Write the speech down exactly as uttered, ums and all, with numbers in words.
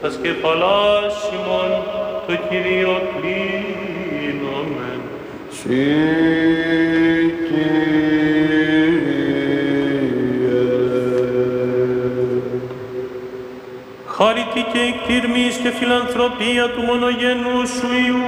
τας κεφαλάς ημών το Κύριο κλείνομεν. Συ, Κύριε. Χάρητη και εκτιρμής και φιλανθρωπία του μονογενού σου Υιού